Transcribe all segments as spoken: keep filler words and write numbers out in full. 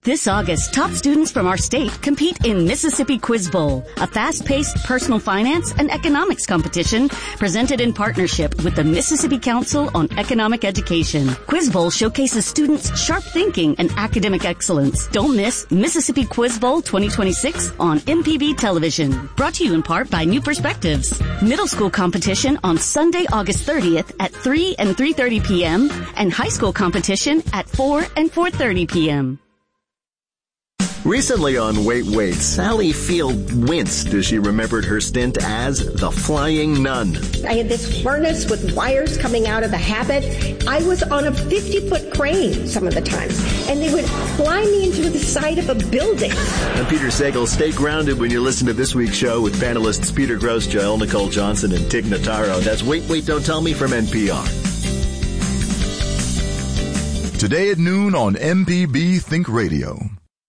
This August, top students from our state compete in Mississippi Quiz Bowl, a fast-paced personal finance and economics competition presented in partnership with the Mississippi Council on Economic Education. Quiz Bowl showcases students' sharp thinking and academic excellence. Don't miss Mississippi Quiz Bowl twenty twenty-six on M P B Television. Brought to you in part by New Perspectives. Middle school competition on Sunday, August thirtieth at three and three thirty p.m. and high school competition at four and four thirty p.m. Recently on Wait, Wait, Sally Field winced as she remembered her stint as the Flying Nun. I had this harness with wires coming out of the habit. I was on a fifty-foot crane some of the times, and they would fly me into the side of a building. I'm Peter Sagal. Stay grounded when you listen to this week's show with panelists Peter Gross, Joel Nicole Johnson, and Tig Notaro. That's Wait, Wait, Don't Tell Me from N P R. Today at noon on M P B Think Radio.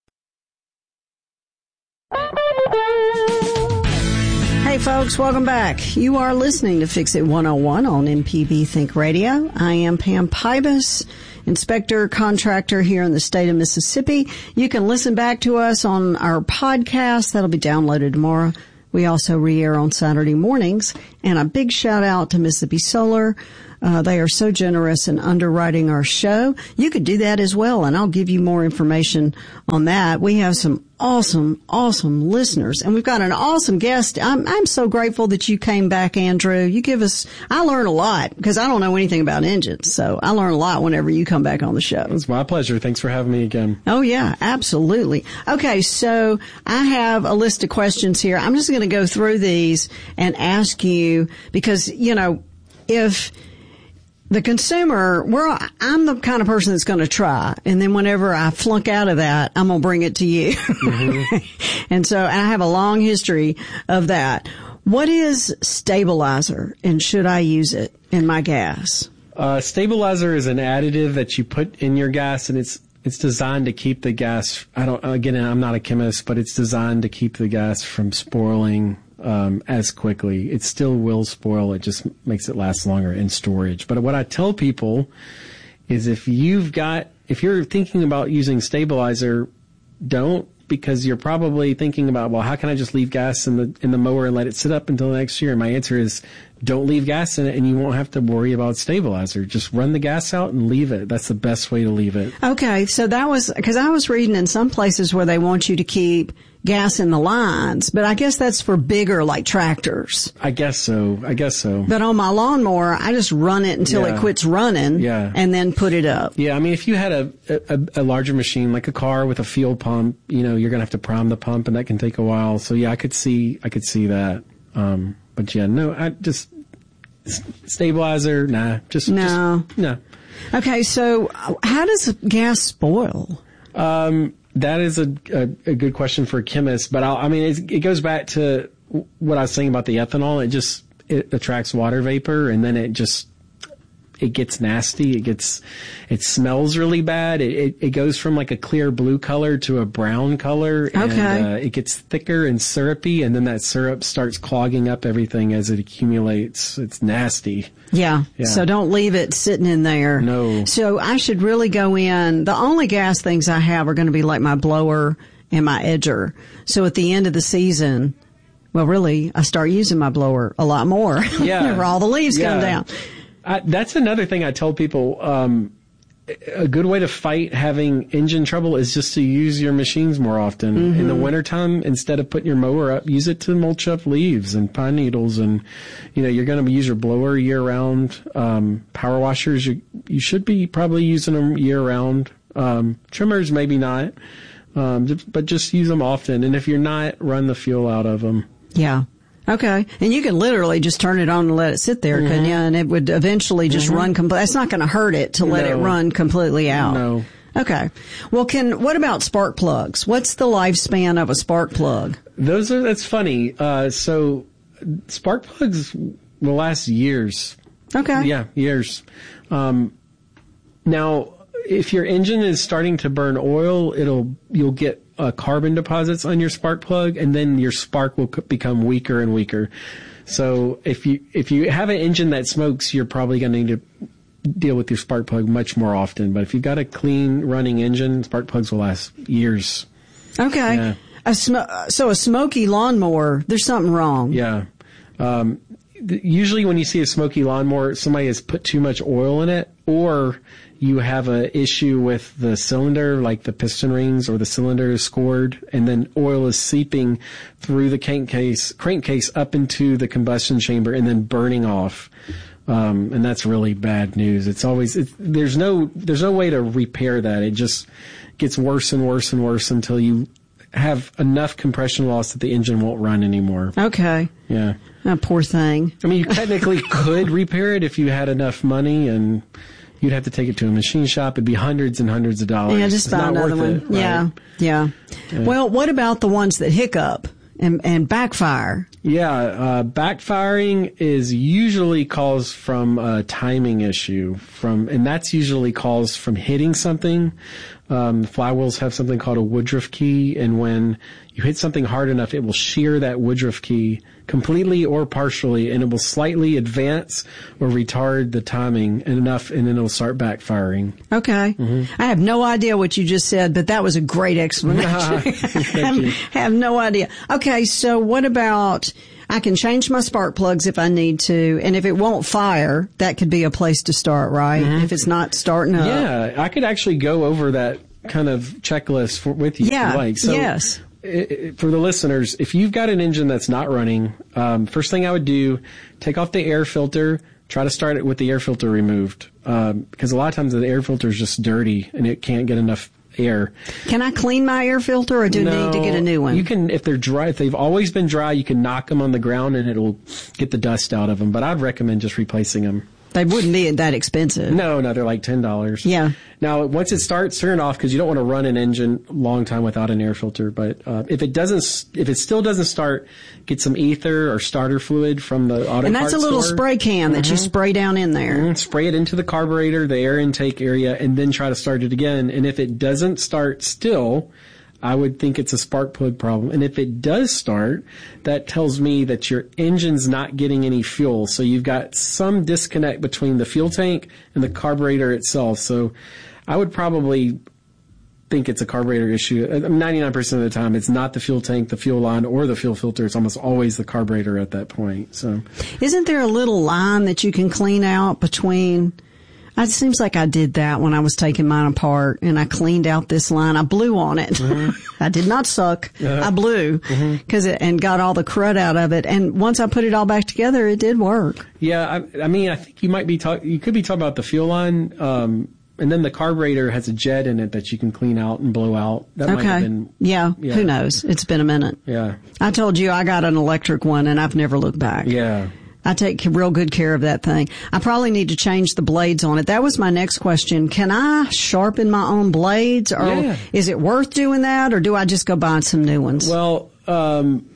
Hey folks, welcome back. You are listening to Fix It one oh one on M P B Think Radio. I am Pam Pybus, inspector contractor here in the state of Mississippi. You can listen back to us on our podcast. That'll be downloaded tomorrow. We also re-air on Saturday mornings. And a big shout out to Mississippi Solar. Uh, they are so generous in underwriting our show. You could do that as well, and I'll give you more information on that. We have some awesome, awesome listeners, and we've got an awesome guest. I'm, I'm so grateful that you came back, Andrew. You give us, I learn a lot because I don't know anything about engines, so I learn a lot whenever you come back on the show. It's my pleasure. Thanks for having me again. Oh, yeah, absolutely. Okay, so I have a list of questions here. I'm just going to go through these and ask you because, you know, if the consumer, we're, I'm the kind of person that's going to try. And then whenever I flunk out of that, I'm going to bring it to you. Mm-hmm. And so I have a long history of that. What is stabilizer and should I use it in my gas? Uh, stabilizer is an additive that you put in your gas, and it's it's designed to keep the gas. I don't, again, I'm not a chemist, but it's designed to keep the gas from spoiling Um, as quickly. It still will spoil. It just makes it last longer in storage. But what I tell people is if you've got, if you're thinking about using stabilizer, don't, because you're probably thinking about, well, how can I just leave gas in the, in the mower and let it sit up until next year? And my answer is don't leave gas in it and you won't have to worry about stabilizer. Just run the gas out and leave it. That's the best way to leave it. Okay. So that was, cause I was reading in some places where they want you to keep gas in the lines, but I guess that's for bigger, like tractors. I guess so. I guess so. But on my lawnmower, I just run it until yeah. it quits running yeah. and then put it up. Yeah. I mean, if you had a, a, a larger machine, like a car with a fuel pump, you know, you're going to have to prime the pump and that can take a while. So yeah, I could see, I could see that. Um, but yeah, no, I just stabilizer. Nah, just, no, just, no. Okay. So how does gas spoil? Um, That is a, a, a good question for a chemist, but I'll, I mean, it, it goes back to what I was saying about the ethanol. It just, it attracts water vapor and then it just, it gets nasty. It gets, it smells really bad. It, it, it goes from like a clear blue color to a brown color. And, okay. uh, it gets thicker and syrupy, and then that syrup starts clogging up everything as it accumulates. It's nasty. Yeah. yeah. So don't leave it sitting in there. No. So I should really go in. The only gas things I have are going to be like my blower and my edger. So at the end of the season, well, really, I start using my blower a lot more. Yeah. Whenever all the leaves yeah. come down. I, that's another thing I tell people. Um, a good way to fight having engine trouble is just to use your machines more often. Mm-hmm. In the wintertime, instead of putting your mower up, use it to mulch up leaves and pine needles. And, you know, you're going to use your blower year round. Um, power washers, you, you should be probably using them year round. Um, trimmers, maybe not. Um, but just use them often. And if you're not, run the fuel out of them. Yeah. Okay. And you can literally just turn it on and let it sit there, mm-hmm. couldn't you? And it would eventually just mm-hmm. run completely. It's not going to hurt it to let no. it run completely out. No. Okay. Well, can, what about spark plugs? What's the lifespan of a spark plug? Those are, that's funny. Uh, so spark plugs will last years. Okay. Yeah, years. Um, now, if your engine is starting to burn oil, it'll, you'll get Uh, carbon deposits on your spark plug, and then your spark will c- become weaker and weaker. So if you if you have an engine that smokes, you're probably going to need to deal with your spark plug much more often. But if you've got a clean running engine, spark plugs will last years. Okay. Yeah. A sm- so a smoky lawnmower, there's something wrong. Yeah. Um, th- usually when you see a smoky lawnmower, somebody has put too much oil in it, or you have a issue with the cylinder, like the piston rings or the cylinder is scored, and then oil is seeping through the crankcase, crankcase up into the combustion chamber and then burning off. Um, and that's really bad news. It's always, it, there's no, there's no way to repair that. It just gets worse and worse and worse until you have enough compression loss that the engine won't run anymore. Okay. Yeah. Oh, poor thing. I mean, you technically could repair it if you had enough money, and you'd have to take it to a machine shop. It'd be hundreds and hundreds of dollars. Yeah, just it's buy not another worth one. it, right? Yeah, yeah. Yeah. Well, what about the ones that hiccup and, and backfire? Yeah, uh, backfiring is usually caused from a timing issue, from, and that's usually caused from hitting something. Um, flywheels have something called a Woodruff key, and when you hit something hard enough, it will shear that Woodruff key completely or partially, and it will slightly advance or retard the timing enough, and then it'll start backfiring. Okay. Mm-hmm. I have no idea what you just said, but that was a great explanation. I have, have no idea. Okay, so what about, I can change my spark plugs if I need to, and if it won't fire, that could be a place to start, right? Mm-hmm. If it's not starting up. Yeah, I could actually go over that kind of checklist for, with you yeah, if you like. So, yes. It, it, for the listeners, if you've got an engine that's not running, um, first thing I would do, take off the air filter, try to start it with the air filter removed, um, because a lot of times the air filter is just dirty and it can't get enough air. Can I clean my air filter, or do no, I need to get a new one? You can, if they're dry, if they've always been dry, you can knock them on the ground and it'll get the dust out of them. But I'd recommend just replacing them. They wouldn't be that expensive. No, no, they're like ten dollars. Yeah. Now, once it starts, turn it off, because you don't want to run an engine a long time without an air filter. But uh, if it doesn't, if it still doesn't start, get some ether or starter fluid from the auto And that's a little store. spray can that mm-hmm. you spray down in there. Mm-hmm. Spray it into the carburetor, the air intake area, and then try to start it again. And if it doesn't start still, I would think it's a spark plug problem. And if it does start, that tells me that your engine's not getting any fuel. So you've got some disconnect between the fuel tank and the carburetor itself. So I would probably think it's a carburetor issue. ninety-nine percent of the time, it's not the fuel tank, the fuel line, or the fuel filter. It's almost always the carburetor at that point. So, isn't there a little line that you can clean out between? It seems like I did that when I was taking mine apart, and I cleaned out this line. I blew on it. Mm-hmm. I did not suck. Uh-huh. I blew because mm-hmm. it, and got all the crud out of it. And once I put it all back together, it did work. Yeah, I, I mean, I think you might be talk. You could be talking about the fuel line, um, and then the carburetor has a jet in it that you can clean out and blow out. That okay. might have been, yeah. yeah. Who knows? It's been a minute. Yeah. I told you I got an electric one, and I've never looked back. Yeah. I take real good care of that thing. I probably need to change the blades on it. That was my next question. Can I sharpen my own blades, or yeah. is it worth doing that, or do I just go buy some new ones? Well, um,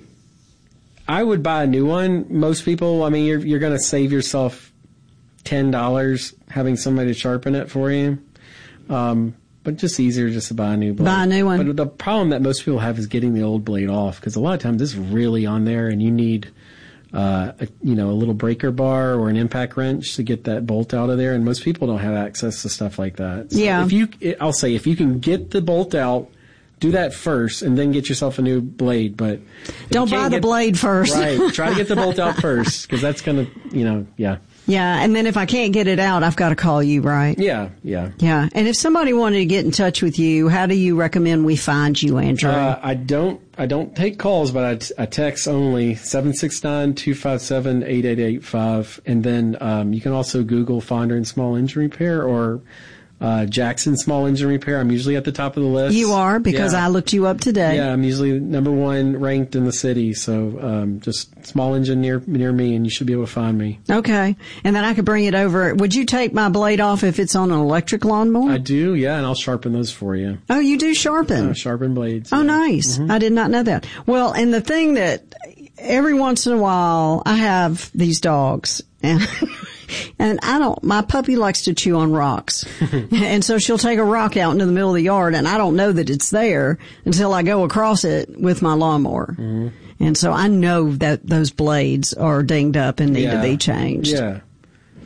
I would buy a new one. Most people, I mean, you're, you're going to save yourself ten dollars having somebody sharpen it for you. Um, but just easier just to buy a new blade. Buy a new one. But the problem that most people have is getting the old blade off, because a lot of times this is really on there, and you need Uh, a, you know, a little breaker bar or an impact wrench to get that bolt out of there. And most people don't have access to stuff like that. So yeah. If you, I'll say, if you can get the bolt out, do that first and then get yourself a new blade. But don't buy the get, blade first. Right. Try to get the bolt out first, because that's going to, you know, yeah. Yeah. And then if I can't get it out, I've got to call you, right? Yeah. Yeah. Yeah. And if somebody wanted to get in touch with you, how do you recommend we find you, Andrew? Uh, I don't, I don't take calls, but I, t- I text only seven six nine, two five seven, eight eight eight five. And then, um, you can also Google Fondren Small Engine Repair or, Uh, Jackson Small Engine Repair. I'm usually at the top of the list. You are, because yeah. I looked you up today. Yeah, I'm usually number one ranked in the city. So um, just small engine near near me, and you should be able to find me. Okay. And then I could bring it over. Would you take my blade off if it's on an electric lawnmower? I do, yeah, and I'll sharpen those for you. Oh, you do sharpen? Uh, sharpen blades. Oh, yeah. nice. Mm-hmm. I did not know that. Well, and the thing that every once in a while I have these dogs, and and I don't, my puppy likes to chew on rocks. And so she'll take a rock out into the middle of the yard, and I don't know that it's there until I go across it with my lawnmower. Mm-hmm. And so I know that those blades are dinged up and need yeah. to be changed. Yeah.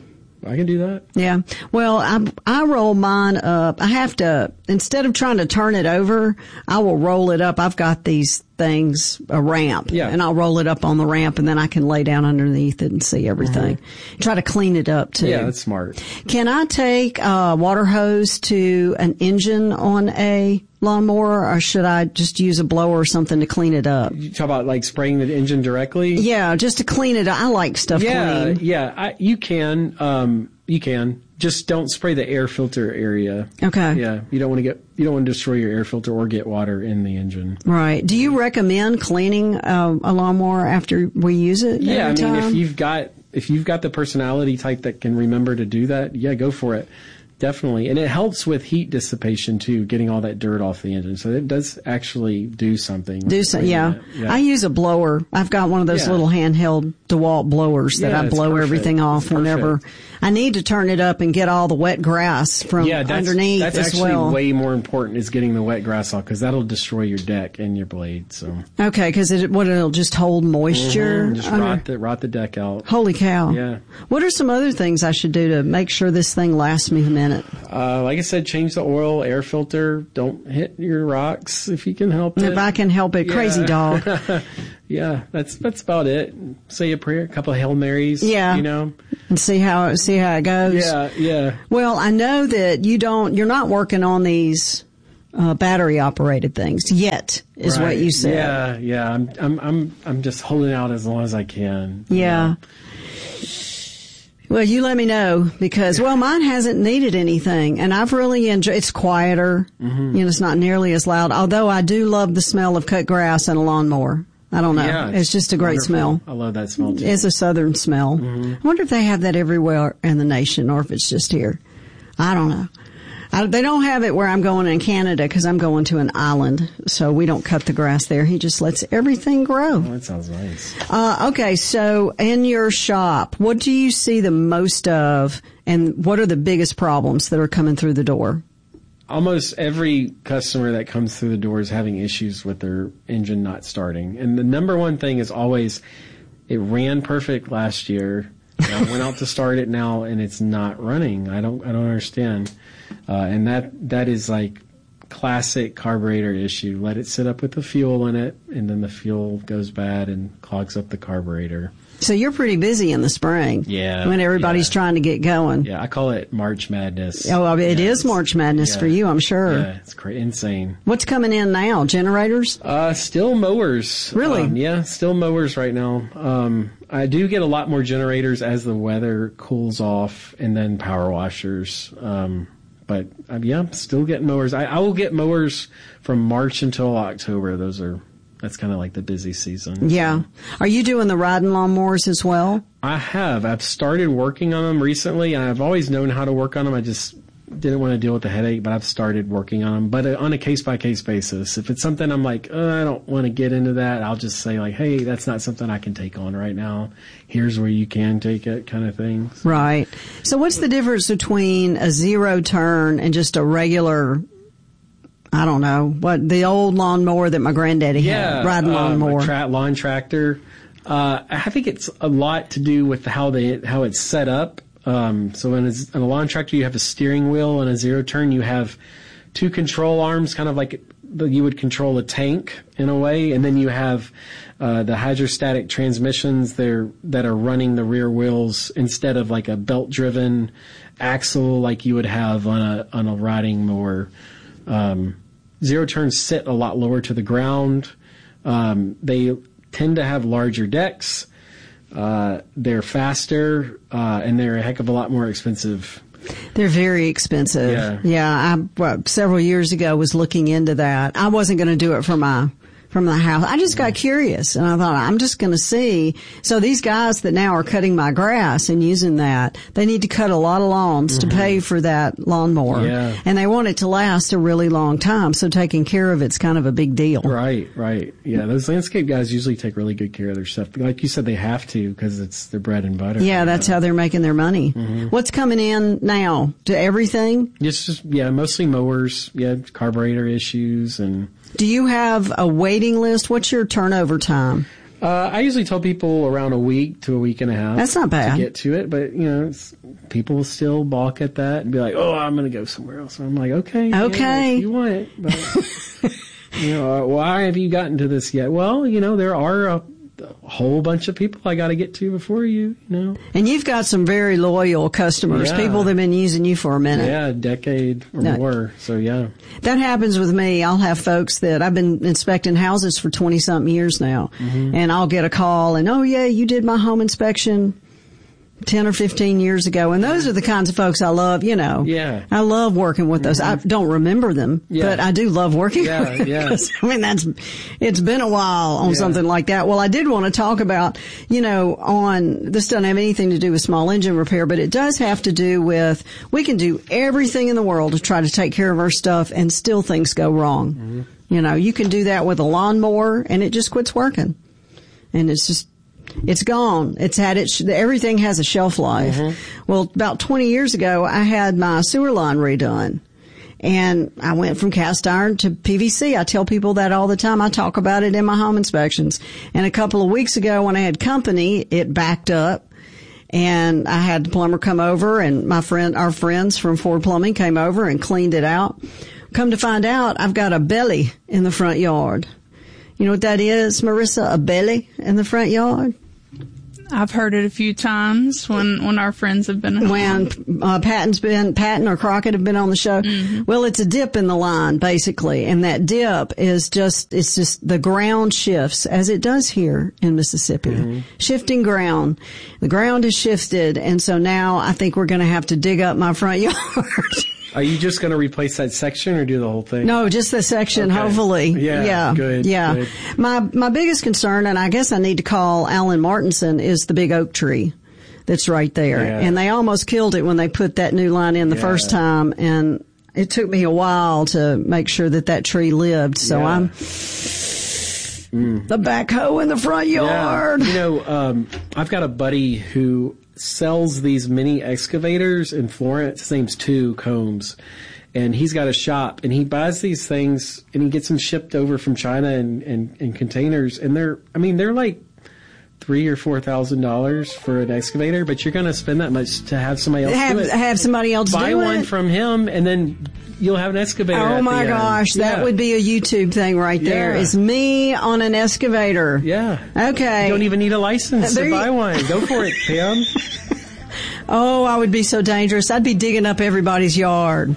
I can do that. Yeah. Well, I, I roll mine up. I have to, instead of trying to turn it over, I will roll it up. I've got these things, a ramp, yeah. and I'll roll it up on the ramp, and then I can lay down underneath it and see everything. Mm-hmm. Try to clean it up, too. Yeah, that's smart. Can I take a water hose to an engine on a lawnmower, or should I just use a blower or something to clean it up? You talk about like spraying the engine directly? Yeah, just to clean it up. I like stuff yeah, clean. Yeah, I, you can. Um, you can. Just don't spray the air filter area. Okay. Yeah, you don't want to get you don't want to destroy your air filter or get water in the engine. Right. Do you recommend cleaning uh, a lawnmower after we use it? Yeah, I mean, time? if you've got if you've got the personality type that can remember to do that, yeah, go for it. Definitely. And it helps with heat dissipation, too, getting all that dirt off the engine. So it does actually do something. Do so, yeah. yeah. I use a blower. I've got one of those yeah. little handheld DeWalt blowers that yeah, I blow perfect. everything off it's whenever. Perfect. I need to turn it up and get all the wet grass from yeah, that's, underneath that's as actually well. way more important is getting the wet grass off because that'll destroy your deck and your blade. So okay, because it what it'll just hold moisture. Mm-hmm. Just under, rot the rot the deck out. Holy cow! Yeah. What are some other things I should do to make sure this thing lasts me a minute? Uh, like I said, change the oil, air filter. Don't hit your rocks if you can help it. If I can help it, yeah. crazy dog. Yeah, that's that's about it. Say a prayer, a couple of Hail Marys. Yeah, you know, and see how see how it goes. Yeah, yeah. Well, I know that you don't. You're not working on these uh, battery operated things yet, is right. what you said. Yeah, yeah. I'm I'm I'm I'm just holding out as long as I can. Yeah. Know? Well, you let me know because, well, mine hasn't needed anything, and I've really enjoyed. It's quieter, mm-hmm. you know, it's not nearly as loud. Although I do love the smell of cut grass and a lawnmower. I don't know. Yeah, it's, it's just a great wonderful. smell. I love that smell too. It's a southern smell. Mm-hmm. I wonder if they have that everywhere in the nation, or if it's just here. I don't know. I, they don't have it where I'm going in Canada because I'm going to an island, so we don't cut the grass there. He just lets everything grow. Oh, that sounds nice. Uh, okay, so in your shop, what do you see the most of, and what are the biggest problems that are coming through the door? Almost every customer that comes through the door is having issues with their engine not starting. And the number one thing is always, it ran perfect last year. I went out to start it now and it's not running. I don't, I don't understand. Uh, and that, that is like classic carburetor issue. Let it sit up with the fuel in it and then the fuel goes bad and clogs up the carburetor. So you're pretty busy in the spring. Yeah. When everybody's yeah. trying to get going. Yeah, I call it March Madness. Oh, I mean, it yeah, is March Madness yeah. for you, I'm sure. Yeah, it's cra- insane. What's coming in now? Generators? Uh, still mowers. Really? Um, yeah, still mowers right now. Um, I do get a lot more generators as the weather cools off and then power washers. Um, but um, yeah, I'm still getting mowers. I, I will get mowers from March until October. Those are, that's kind of like the busy season. Yeah. Are you doing the riding lawnmowers as well? I have. I've started working on them recently, and I've always known how to work on them. I just didn't want to deal with the headache, but I've started working on them. But on a case-by-case basis. If it's something I'm like, oh, I don't want to get into that, I'll just say, like, hey, that's not something I can take on right now. Here's where you can take it, kind of thing. So. Right. So what's the difference between a zero turn and just a regular, I don't know, what, the old lawnmower that my granddaddy yeah, had, riding lawnmower? Um, a tra- lawn tractor. Uh, I think it's a lot to do with how they how it's set up. Um, so in a, in a lawn tractor, you have a steering wheel, and a zero turn, you have two control arms, kind of like you would control a tank in a way, and then you have uh, the hydrostatic transmissions there that are running the rear wheels instead of like a belt-driven axle like you would have on a on a riding mower. Um, zero turns sit a lot lower to the ground. Um, they tend to have larger decks. Uh, they're faster, uh, and they're a heck of a lot more expensive. They're very expensive. Yeah. Yeah. I, well, several years ago was looking into that. I wasn't going to do it for my, from the house. I just got curious and I thought I'm just going to see. So these guys that now are cutting my grass and using that, they need to cut a lot of lawns mm-hmm. to pay for that lawnmower. Yeah. And they want it to last a really long time. So taking care of it's kind of a big deal. Right, right. Yeah, those landscape guys usually take really good care of their stuff. Like you said, they have to because it's their bread and butter. Yeah, that's how they're making their money. Mm-hmm. What's coming in now? To everything? It's just, yeah, mostly mowers. Yeah, carburetor issues and... Do you have a waiting list? What's your turnover time? Uh, I usually tell people around a week to a week and a half. That's not bad. To get to it, but, you know, it's, people will still balk at that and be like, oh, I'm going to go somewhere else. And I'm like, okay. Okay. Yeah, if you want it. But, you know, why have you gotten to this yet? Well, you know, there are a, a whole bunch of people I got to get to before you, you know. And you've got some very loyal customers, Yeah. people that have been using you for a minute. Yeah, a decade or No. more. So, yeah. That happens with me. I'll have folks that I've been inspecting houses for twenty something years now. Mm-hmm. And I'll get a call and, oh yeah, you did my home inspection ten or fifteen years ago. And those are the kinds of folks I love, you know. Yeah. I love working with those. I don't remember them, Yeah. but I do love working Yeah, with them. yeah. I mean, that's, it's been a while on Yeah. something like that. Well, I did want to talk about, you know, on, this doesn't have anything to do with small engine repair, but it does have to do with, we can do everything in the world to try to take care of our stuff and still things go wrong. Mm-hmm. You know, you can do that with a lawnmower and it just quits working. And it's just, it's gone. It's had it, everything has a shelf life. Mm-hmm. Well, about twenty years ago, I had my sewer line redone. And I went from cast iron to P V C. I tell people that all the time. I talk about it in my home inspections. And a couple of weeks ago when I had company, it backed up. And I had the plumber come over and my friend, our friends from Ford Plumbing came over and cleaned it out. Come to find out, I've got a belly in the front yard. You know what that is, Marissa? A belly in the front yard? I've heard it a few times when, when our friends have been When uh, Patton's been, Patton or Crockett have been on the show. Mm-hmm. Well, it's a dip in the line, basically. And that dip is just, it's just the ground shifts, as it does here in Mississippi. Mm-hmm. Shifting ground. The ground has shifted, and so now I think we're going to have to dig up my front yard. Are you just going to replace that section or do the whole thing? No, just the section, Okay. hopefully. Yeah, Yeah. good, Yeah. good. My, my biggest concern, and I guess I need to call Alan Martinson, is the big oak tree that's right there. Yeah. And they almost killed it when they put that new line in the Yeah. first time. And it took me a while to make sure that that tree lived. So Yeah. I'm the backhoe in the front yard. Yeah. You know, um, I've got a buddy who sells these mini excavators in Florence. His name's Two Combs. And he's got a shop and he buys these things and he gets them shipped over from China in, in, in containers. And they're, I mean, they're like three or four thousand dollars for an excavator, but you're going to spend that much to have somebody else Have, do it. have somebody else Buy do one it. from him and then you'll have an excavator. Oh at my the end. gosh, that Yeah. would be a YouTube thing right there. Yeah. It's me on an excavator. Yeah. Okay. You don't even need a license There to you- buy one. Go for it, Pam. Oh, I would be so dangerous. I'd be digging up everybody's yard.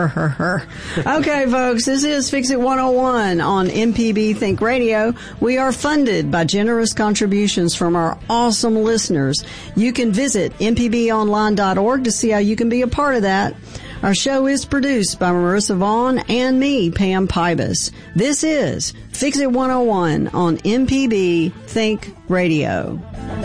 Okay, folks, this is Fix It one oh one on M P B Think Radio. We are funded by generous contributions from our awesome listeners. You can visit m p b online dot org to see how you can be a part of that. Our show is produced by Marissa Vaughn and me, Pam Pybus. This is Fix It one oh one on M P B Think Radio.